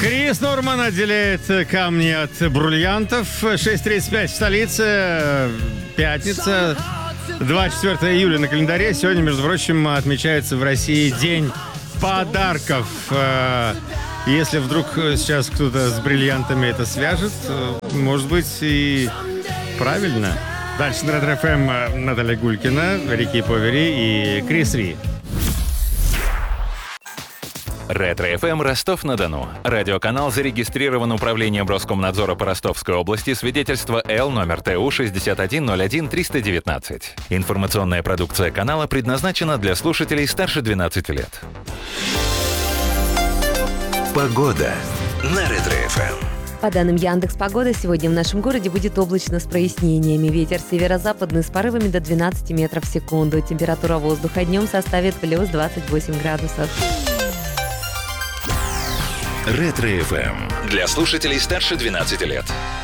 Крис Норман отделяет камни от бриллиантов. 6:35 в столице. Пятница. 24 июля на календаре. Сегодня, между прочим, отмечается в России День подарков. Если вдруг сейчас кто-то с бриллиантами это свяжет, может быть, и правильно. Дальше на Ретро ФМ Наталья Гулькина, Рики Повери и Крис Ри. Ретро ФМ Ростов-на-Дону. Радиоканал зарегистрирован Управлением Роскомнадзора по Ростовской области. Свидетельство Л номер ТУ 6101-319. Информационная продукция канала предназначена для слушателей старше 12 лет. Погода на Ретро ФМ. По данным Яндекс.Погоды, сегодня в нашем городе будет облачно с прояснениями. Ветер северо-западный с порывами до 12 метров в секунду. Температура воздуха днем составит плюс 28 градусов. Ретро ФМ. Для слушателей старше 12 лет.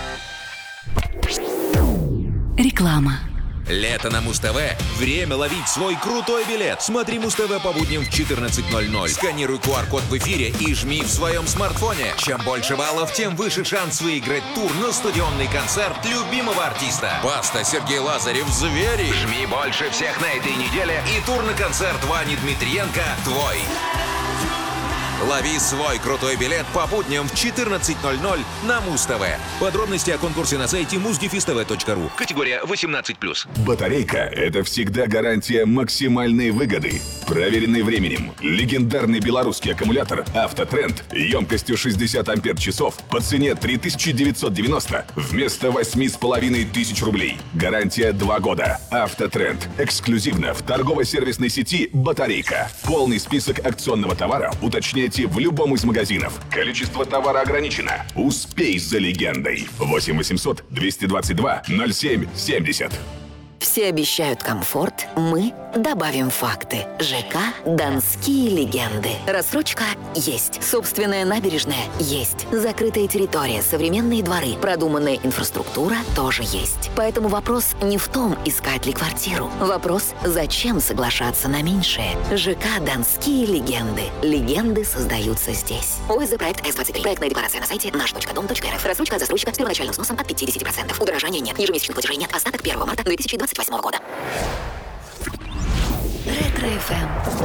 Реклама. Лето на Муз-ТВ. Время ловить свой крутой билет. Смотри Муз-ТВ по будням в 14:00. Сканируй QR-код в эфире и жми в своем смартфоне. Чем больше баллов, тем выше шанс выиграть тур на стадионный концерт любимого артиста. Баста, Сергей Лазарев, Звери. Жми больше всех на этой неделе и тур на концерт Вани Дмитриенко твой. Лови свой крутой билет по будням в 14:00 на Муз-ТВ. Подробности о конкурсе на сайте muzdefistv.ru. Категория 18+. Батарейка – это всегда гарантия максимальной выгоды. Проверенный временем. Легендарный белорусский аккумулятор «Автотренд» емкостью 60 ампер-часов по цене 3990 вместо 8500 рублей. Гарантия 2 года. «Автотренд» эксклюзивно в торгово-сервисной сети «Батарейка». Полный список акционного товара уточняйте в любом из магазинов. Количество товара ограничено. Успей за легендой. 8 800 222 07 70. Все обещают комфорт, мы добавим факты. ЖК «Донские легенды». Рассрочка есть. Собственная набережная есть. Закрытая территория, современные дворы, продуманная инфраструктура тоже есть. Поэтому вопрос не в том, искать ли квартиру. Вопрос, зачем соглашаться на меньшее. ЖК «Донские легенды». Легенды создаются здесь. ОСЗ проект С-23. Проектная декларация на сайте наш.дом.рф. Рассрочка от застройщика с первоначальным сносом от 50%. Удорожания нет. Ежемесячных платежей нет. Остаток 1 марта 2028 года. Ретро ФМ.